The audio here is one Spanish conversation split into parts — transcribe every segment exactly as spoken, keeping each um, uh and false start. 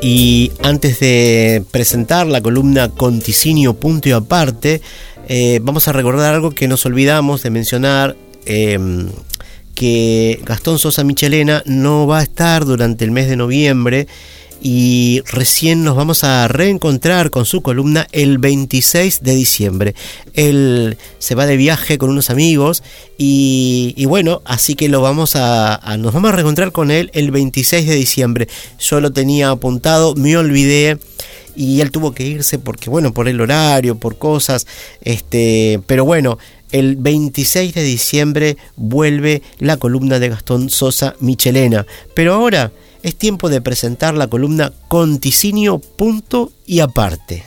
Y antes de presentar la columna Conticinio punto y aparte, eh, vamos a recordar algo que nos olvidamos de mencionar, eh, que Gastón Sosa Michelena no va a estar durante el mes de noviembre y recién nos vamos a reencontrar con su columna el veintiséis de diciembre. Él se va de viaje con unos amigos y, y bueno, así que lo vamos a, a nos vamos a reencontrar con él el veintiséis de diciembre. Yo lo tenía apuntado, me olvidé y él tuvo que irse porque bueno, por el horario, por cosas, este, pero bueno, el veintiséis de diciembre vuelve la columna de Gastón Sosa Michelena. Pero ahora es tiempo de presentar la columna Conticinio punto y aparte.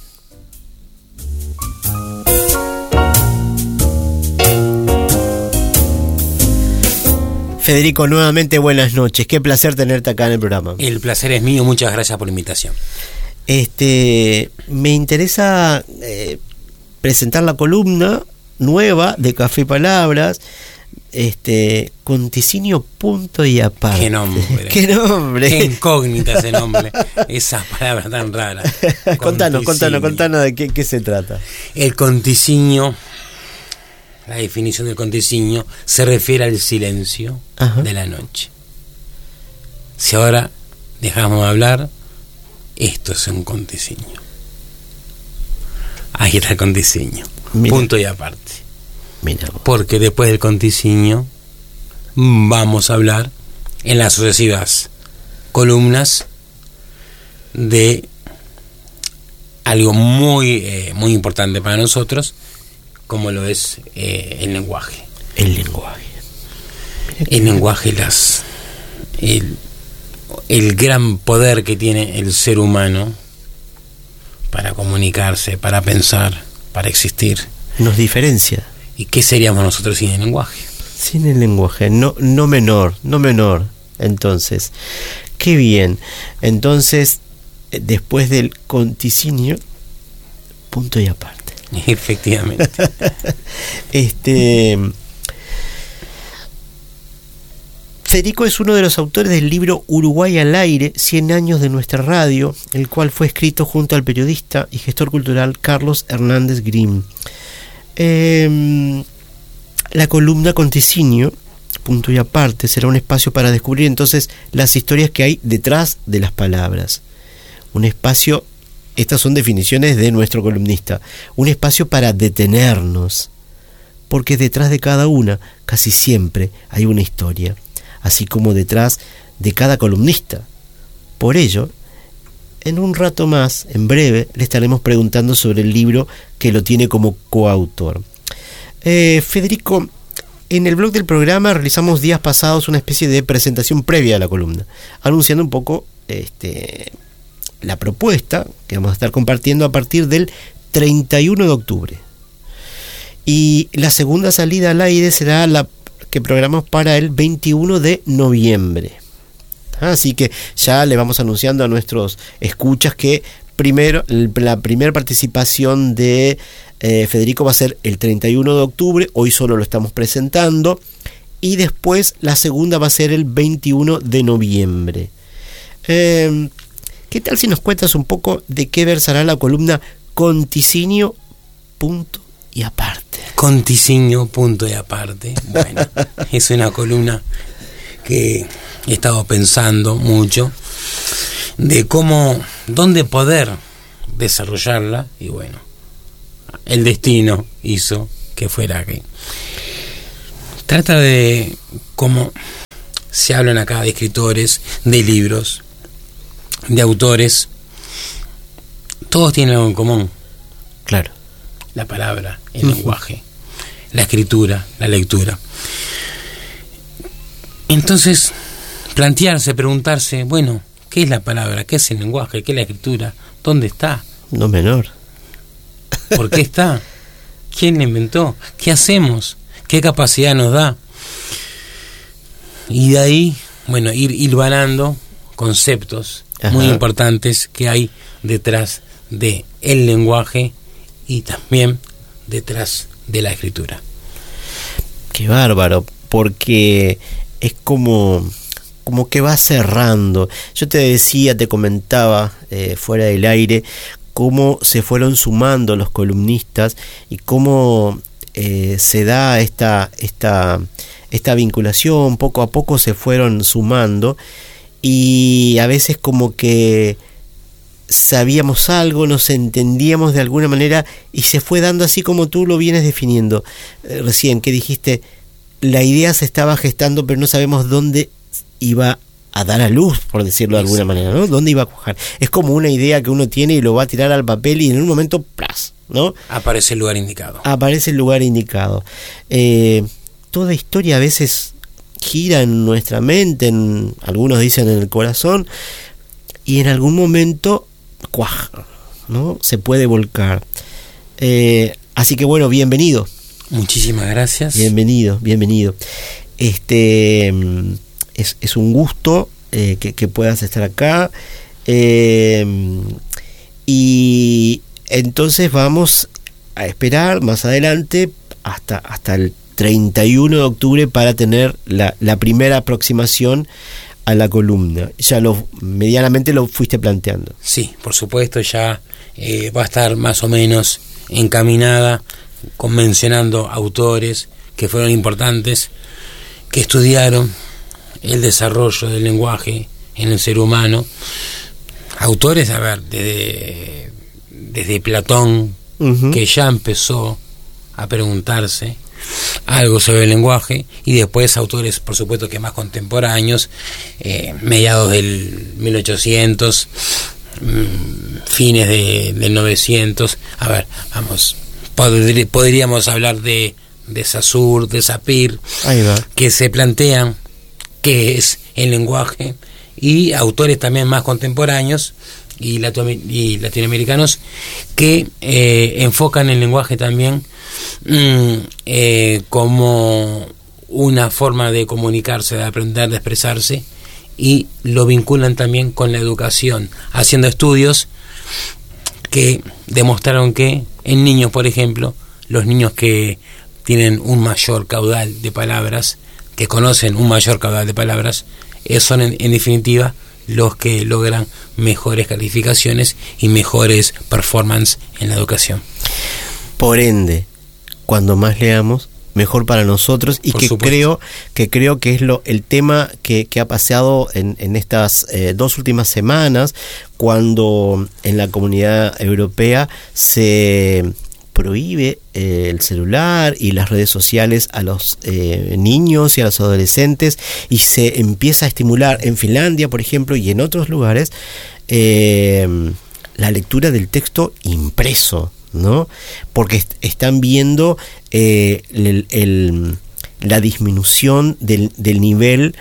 Federico, nuevamente buenas noches. Qué placer tenerte acá en el programa. El placer es mío, muchas gracias por la invitación. Este, me interesa eh, presentar la columna nueva de Café y Palabras. Este, Conticinio punto y aparte. Qué nombre. Qué nombre. Qué incógnita ese nombre. Esa palabra tan rara. Contanos, contanos, contanos de qué, qué se trata. El conticinio, la definición del conticinio, se refiere al silencio Ajá. de la noche. Si ahora dejamos de hablar, esto es un conticinio. Ahí está el conticinio. Mira. Punto y aparte. Mira. Porque después del conticinio vamos a hablar en las sucesivas columnas de algo muy eh, muy importante para nosotros, como lo es eh, el lenguaje. El lenguaje. El lenguaje, las el, el gran poder que tiene el ser humano para comunicarse, para pensar, para existir. Nos diferencia. ¿Y qué seríamos nosotros sin el lenguaje? Sin el lenguaje, no, no menor, no menor. Entonces, qué bien. Entonces, después del conticinio, punto y aparte. Efectivamente. este Federico es uno de los autores del libro Uruguay al aire, cien años de nuestra radio, el cual fue escrito junto al periodista y gestor cultural Carlos Hernández Grimm. Eh, la columna Conticinio punto y aparte será un espacio para descubrir entonces las historias que hay detrás de las palabras. Un espacio, estas son definiciones de nuestro columnista, un espacio para detenernos, porque detrás de cada una, casi siempre, hay una historia, así como detrás de cada columnista. Por ello, en un rato más, en breve, le estaremos preguntando sobre el libro que lo tiene como coautor. Eh, Federico, en el blog del programa realizamos días pasados una especie de presentación previa a la columna, anunciando un poco este, la propuesta que vamos a estar compartiendo a partir del treinta y uno de octubre. Y la segunda salida al aire será la que programamos para el veintiuno de noviembre. Así que ya le vamos anunciando a nuestros escuchas que primero la primera participación de eh, Federico va a ser el treinta y uno de octubre, hoy solo lo estamos presentando, y después la segunda va a ser el veintiuno de noviembre. Eh, ¿Qué tal si nos cuentas un poco de qué versará la columna Conticinio punto y aparte? Conticinio punto y aparte. Bueno, es una columna que he estado pensando mucho de cómo, dónde poder desarrollarla, y bueno, el destino hizo que fuera aquí. Trata de cómo se hablan acá de escritores, de libros, de autores. Todos tienen algo en común. Claro. La palabra, el uh-huh. lenguaje, la escritura, la lectura. Entonces, plantearse, preguntarse, bueno, ¿qué es la palabra? ¿Qué es el lenguaje? ¿Qué es la escritura? ¿Dónde está? No menor. ¿Por qué está? ¿Quién la inventó? ¿Qué hacemos? ¿Qué capacidad nos da? Y de ahí, bueno, ir hilvanando conceptos Ajá. muy importantes que hay detrás de el lenguaje y también detrás de la escritura. Qué bárbaro, porque es como como que va cerrando. Yo te decía, te comentaba eh, fuera del aire, cómo se fueron sumando los columnistas y cómo eh, se da esta, esta, esta vinculación, poco a poco se fueron sumando, y a veces como que sabíamos algo, nos entendíamos de alguna manera, y se fue dando así como tú lo vienes definiendo eh, recién, que dijiste, la idea se estaba gestando, pero no sabemos dónde iba a dar a luz, por decirlo de alguna manera, ¿no? ¿Dónde iba a cuajar? Es como una idea que uno tiene y lo va a tirar al papel, y en un momento, ¡plas!, ¿no? Aparece el lugar indicado. Aparece el lugar indicado. Eh, toda historia a veces gira en nuestra mente, en, algunos dicen en el corazón, y en algún momento cuaja, ¿no? Se puede volcar. Eh, así que bueno, bienvenido. Muchísimas gracias. Bienvenido, bienvenido. Este es, es un gusto eh, que, que puedas estar acá. Eh, y entonces vamos a esperar más adelante hasta, hasta el treinta y uno de octubre para tener la, la primera aproximación a la columna. Ya lo medianamente lo fuiste planteando. Sí, por supuesto, ya eh, va a estar más o menos encaminada, con mencionando autores que fueron importantes, que estudiaron el desarrollo del lenguaje en el ser humano. Autores, a ver, desde, desde Platón, uh-huh. que ya empezó a preguntarse algo sobre el lenguaje, y después autores, por supuesto, que más contemporáneos, eh, mediados del mil ochocientos, mmm, fines de, del novecientos. A ver, vamos, podri, podríamos hablar de, de Saussure, de Sapir, ahí va, que se plantean qué es el lenguaje, y autores también más contemporáneos y, latino, y latinoamericanos que eh, enfocan el lenguaje también mm, eh, como una forma de comunicarse, de aprender, de expresarse, y lo vinculan también con la educación, haciendo estudios que demostraron que en niños, por ejemplo, los niños que tienen un mayor caudal de palabras, que conocen un mayor caudal de palabras, eh, son en, en definitiva los que logran mejores calificaciones y mejores performance en la educación. Por ende, cuando más leamos, mejor para nosotros, y Por que supuesto. creo que creo que es lo el tema que, que ha pasado en, en estas eh, dos últimas semanas, cuando en la Comunidad Europea se prohíbe eh, el celular y las redes sociales a los eh, niños y a los adolescentes, y se empieza a estimular en Finlandia, por ejemplo, y en otros lugares, eh, la lectura del texto impreso, ¿no? Porque est- están viendo eh, el, el, la disminución del, del nivel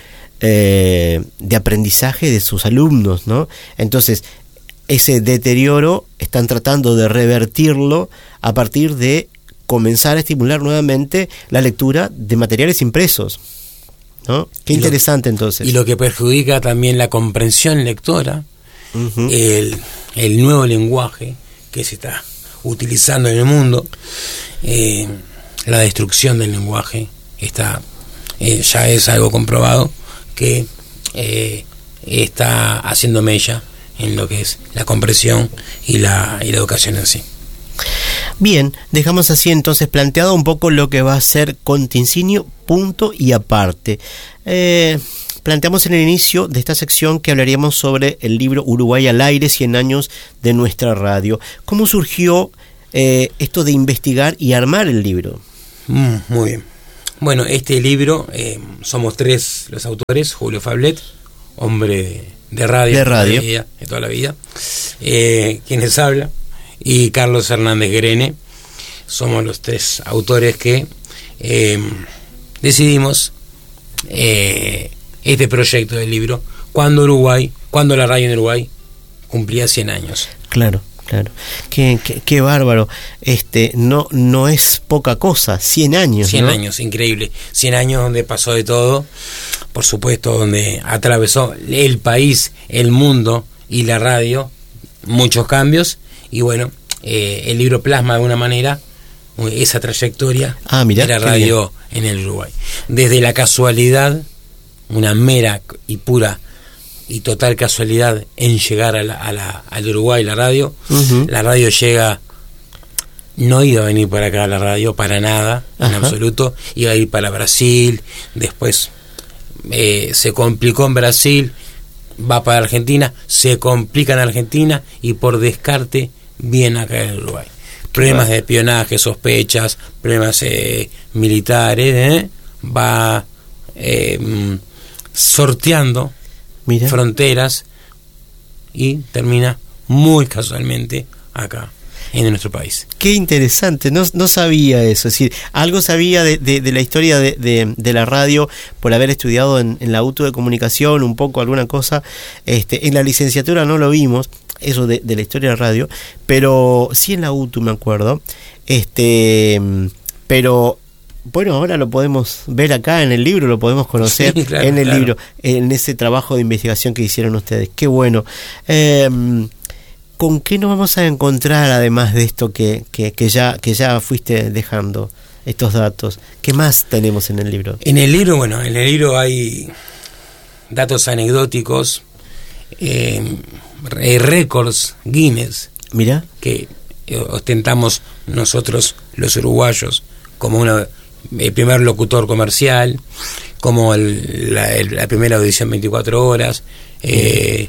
eh, de aprendizaje de sus alumnos, ¿no? Entonces, ese deterioro están tratando de revertirlo a partir de comenzar a estimular nuevamente la lectura de materiales impresos, ¿no? Qué y interesante lo, entonces. Y lo que perjudica también la comprensión lectora, uh-huh. el, el nuevo lenguaje que se está utilizando en el mundo, eh, la destrucción del lenguaje está eh, ya es algo comprobado que eh, está haciendo mella en lo que es la comprensión y la, y la educación en sí. Bien, dejamos así entonces planteado un poco lo que va a ser Contincinio, punto y aparte. Eh, planteamos en el inicio de esta sección que hablaríamos sobre el libro Uruguay al aire, cien años de nuestra radio. ¿Cómo surgió eh, esto de investigar y armar el libro? Mm, muy bien. Bueno, este libro, eh, somos tres los autores: Julio Fablet, hombre de, de radio, de radio. De, vida, de toda la vida, eh, quienes habla, y Carlos Hernández Grene. Somos los tres autores que eh, decidimos eh, este proyecto del libro cuando Uruguay, cuando la radio en Uruguay cumplía cien años. Claro, claro. Qué, qué, qué bárbaro. Este, no, no es poca cosa, cien años. cien ¿no? años, increíble. cien años donde pasó de todo, por supuesto, donde atravesó el país, el mundo y la radio, muchos cambios, y bueno, eh, el libro plasma de alguna manera esa trayectoria ah, mirá, de la radio en el Uruguay. Desde la casualidad una mera y pura y total casualidad en llegar a la, a la, al Uruguay, la radio. Uh-huh. La radio llega, no iba a venir para acá la radio, para nada, en Ajá. absoluto, iba a ir para Brasil, después eh, se complicó en Brasil, va para Argentina, se complica en Argentina y por descarte viene acá en Uruguay. Problemas de espionaje, sospechas, problemas eh, militares, ¿eh? va eh, sorteando Mira. fronteras y termina muy casualmente acá en nuestro país. Qué interesante, no, no sabía eso, es decir, algo sabía de, de, de la historia de, de, de la radio por haber estudiado en, en la U T U de comunicación, un poco alguna cosa, este, en la licenciatura no lo vimos, eso de, de la historia de la radio, pero sí en la U T U me acuerdo, este, pero bueno, ahora lo podemos ver acá en el libro, lo podemos conocer sí, claro, en el claro. libro, en ese trabajo de investigación que hicieron ustedes. Qué bueno. Eh, ¿Con qué nos vamos a encontrar además de esto que, que, que, ya, que ya fuiste dejando, estos datos? ¿Qué más tenemos en el libro? En el libro, bueno, en el libro hay datos anecdóticos, eh, récords Guinness. Mira. Que ostentamos nosotros los uruguayos como una, el primer locutor comercial, como el, la, el, la primera audición veinticuatro horas, eh,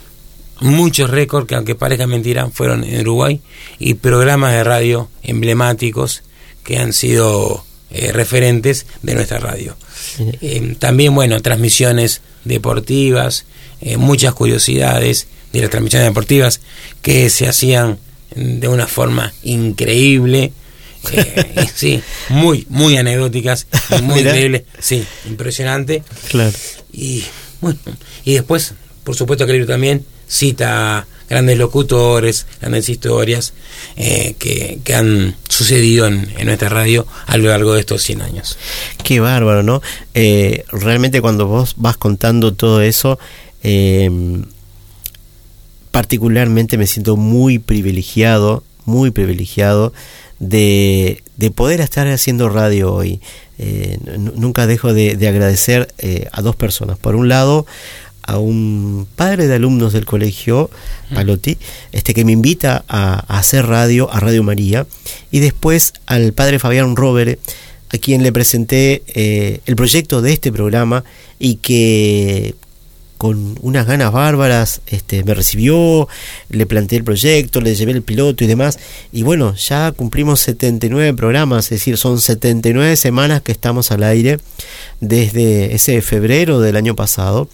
muchos récords que aunque parezca mentira fueron en Uruguay, y programas de radio emblemáticos que han sido eh, referentes de nuestra radio. Eh, también, bueno, transmisiones deportivas, eh, muchas curiosidades de las transmisiones deportivas que se hacían de una forma increíble. Eh, sí, muy, muy anecdóticas, muy increíbles, sí, impresionante. Claro. Y bueno, y después, por supuesto que el libro también cita grandes locutores, grandes historias eh, que, que han sucedido en, en nuestra radio a lo largo de estos cien años. Qué bárbaro, ¿no? Eh, realmente cuando vos vas contando todo eso, eh, particularmente me siento muy privilegiado, muy privilegiado de, de poder estar haciendo radio hoy. Eh, n- nunca dejo de, de agradecer eh, a dos personas. Por un lado, a un padre de alumnos del colegio Palotti, este que me invita a, a hacer radio, a Radio María, y después al padre Fabián Rovere, a quien le presenté eh, el proyecto de este programa y que con unas ganas bárbaras este, me recibió, le planteé el proyecto, le llevé el piloto y demás, y bueno, ya cumplimos setenta y nueve programas, es decir, son setenta y nueve semanas que estamos al aire desde ese febrero del año pasado,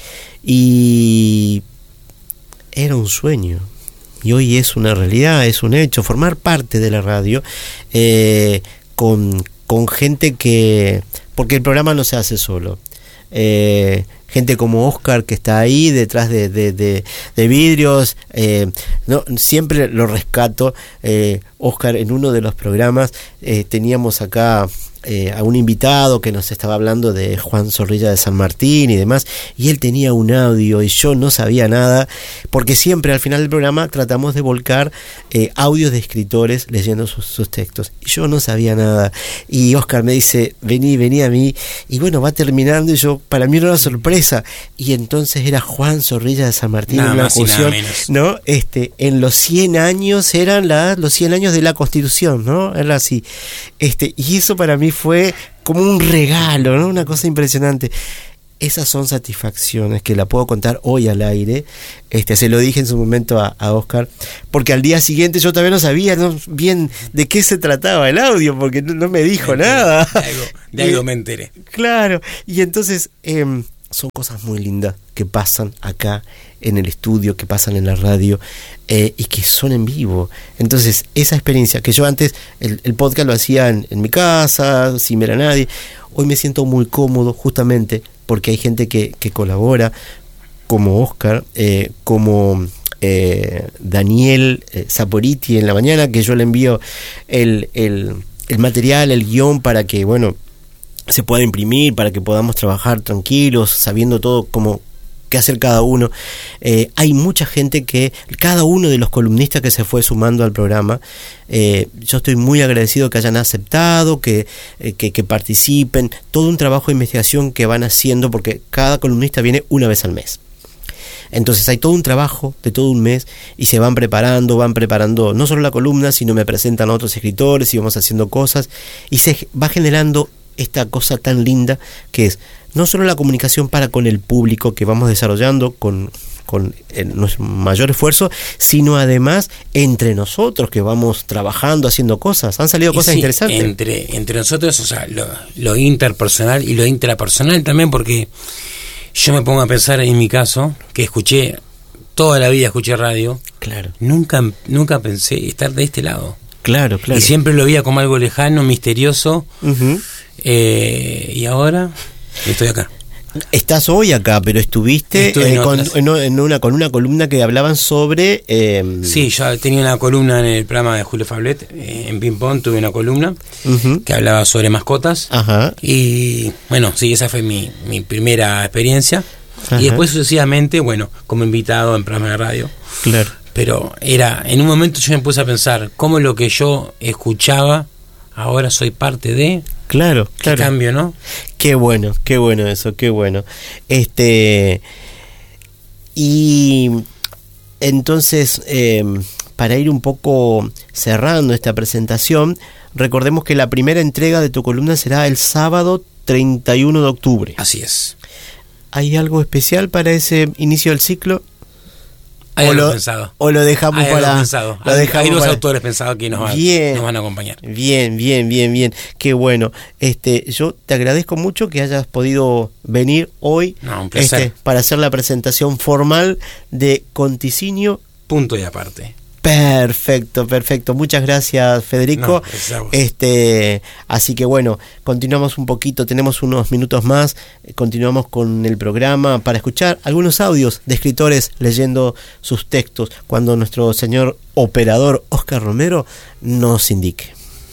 y era un sueño y hoy es una realidad, es un hecho, formar parte de la radio eh, con, con gente que, porque el programa no se hace solo, eh, gente como Oscar que está ahí detrás de, de, de, de vidrios, eh, no, siempre lo rescato. eh, Oscar, en uno de los programas eh, teníamos acá Eh, a un invitado que nos estaba hablando de Juan Zorrilla de San Martín y demás, y él tenía un audio y yo no sabía nada, porque siempre al final del programa tratamos de volcar eh, audios de escritores leyendo sus, sus textos, y yo no sabía nada, y Oscar me dice, vení, vení a mí, y bueno, va terminando, y yo, para mí era una sorpresa, y entonces era Juan Zorrilla de San Martín, nada una más y nada locución, menos. ¿no? Este, en los cien años eran la, los cien años de la Constitución, ¿no? Era así, este, y eso para mí fue como un regalo, ¿no? Una cosa impresionante. Esas son satisfacciones que la puedo contar hoy al aire. Este, se lo dije en su momento a, a Oscar, porque al día siguiente yo todavía no sabía ¿no? bien de qué se trataba el audio, porque no, no me dijo me nada. De algo, de algo me enteré. Claro, y entonces eh, son cosas muy lindas que pasan acá en el estudio, que pasan en la radio eh, y que son en vivo. Entonces esa experiencia que yo antes el, el podcast lo hacía en, en mi casa sin ver a nadie, hoy me siento muy cómodo justamente porque hay gente que, que colabora, como Oscar, eh, como eh, Daniel eh, Saporiti en la mañana, que yo le envío el, el, el material, el guión para que bueno se pueda imprimir, para que podamos trabajar tranquilos, sabiendo todo cómo qué hacer cada uno. Eh, hay mucha gente que, cada uno de los columnistas que se fue sumando al programa, eh, yo estoy muy agradecido que hayan aceptado, que, eh, que, que participen, todo un trabajo de investigación que van haciendo, porque cada columnista viene una vez al mes. Entonces hay todo un trabajo de todo un mes y se van preparando, van preparando no solo la columna, sino me presentan a otros escritores y vamos haciendo cosas y se va generando esta cosa tan linda que es no solo la comunicación para con el público que vamos desarrollando con, con el, nuestro mayor esfuerzo, sino además entre nosotros que vamos trabajando, haciendo cosas. Han salido cosas sí, interesantes. Entre, entre nosotros, o sea, lo, lo interpersonal y lo intrapersonal también, porque yo me pongo a pensar en mi caso, que escuché, toda la vida escuché radio. Claro. Nunca, nunca pensé estar de este lado. Claro, claro. Y siempre lo veía como algo lejano, misterioso. Uh-huh. Eh, y ahora estoy acá. Estás hoy acá, pero estuviste eh, con, en, en una, con una columna que hablaban sobre... Eh, sí, yo tenía una columna en el programa de Julio Fablet, eh, en Ping Pong tuve una columna uh-huh. que hablaba sobre mascotas. Ajá. Y bueno, sí, esa fue mi, mi primera experiencia. Ajá. Y después sucesivamente, bueno, como invitado en programas de radio. Claro. Pero era, en un momento yo me puse a pensar cómo lo que yo escuchaba, ahora soy parte de... Claro, claro. Qué cambio, ¿no? Qué bueno, qué bueno eso, qué bueno. Este y entonces eh, para ir un poco cerrando esta presentación, recordemos que la primera entrega de tu columna será el sábado treinta y uno de octubre. Así es. ¿Hay algo especial para ese inicio del ciclo? Hay o algo lo, pensado. O lo dejamos hay para. Pensado. Lo hay, dejamos hay dos para... autores pensados que nos, va, nos van a acompañar. Bien, bien, bien, bien. Qué bueno. Este, yo te agradezco mucho que hayas podido venir hoy no, un placer. Este, para hacer la presentación formal de Conticinio. Punto y aparte. Perfecto, perfecto. Muchas gracias, Federico. No, este, así que bueno, continuamos un poquito, tenemos unos minutos más, continuamos con el programa para escuchar algunos audios de escritores leyendo sus textos cuando nuestro señor operador Oscar Romero nos indique.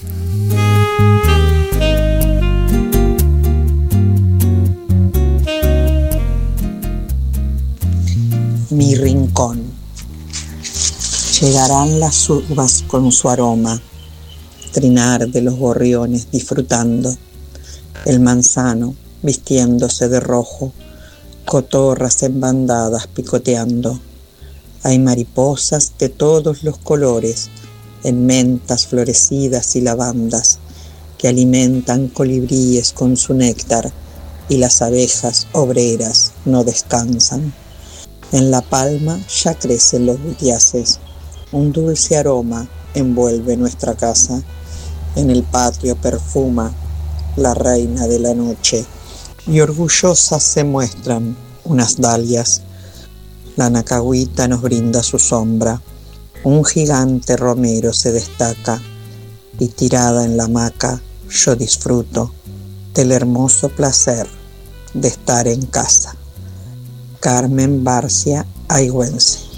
Mi rincón. Llegarán las uvas con su aroma, trinar de los gorriones disfrutando, el manzano vistiéndose de rojo, cotorras en bandadas picoteando. Hay mariposas de todos los colores, en mentas florecidas y lavandas, que alimentan colibríes con su néctar, y las abejas obreras no descansan. En la palma ya crecen los butiaces. Un dulce aroma envuelve nuestra casa. En el patio perfuma la reina de la noche. Y orgullosas se muestran unas dalias. La nacahuita nos brinda su sombra. Un gigante romero se destaca. Y tirada en la hamaca yo disfruto del hermoso placer de estar en casa. Carmen Barcia Aigüense.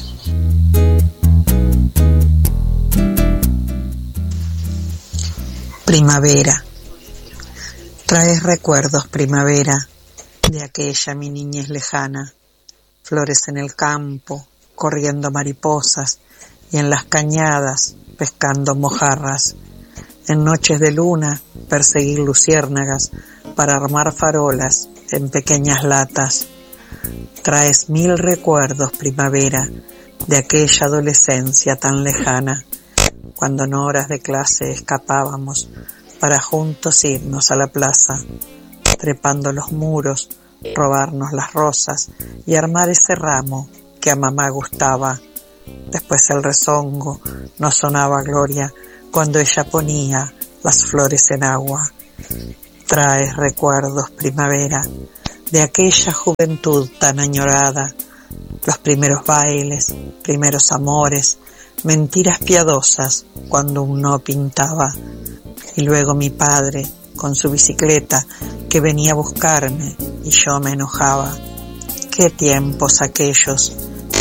Primavera. Traes recuerdos, primavera, de aquella mi niñez lejana. Flores en el campo, corriendo mariposas, y en las cañadas, pescando mojarras. En noches de luna, perseguir luciérnagas, para armar farolas en pequeñas latas. Traes mil recuerdos, primavera, de aquella adolescencia tan lejana, cuando en horas de clase escapábamos para juntos irnos a la plaza, trepando los muros, robarnos las rosas y armar ese ramo que a mamá gustaba. Después el rezongo nos sonaba gloria cuando ella ponía las flores en agua. Traes recuerdos, primavera, de aquella juventud tan añorada, los primeros bailes, primeros amores, mentiras piadosas cuando un no pintaba, y luego mi padre con su bicicleta que venía a buscarme y yo me enojaba. Qué tiempos aquellos,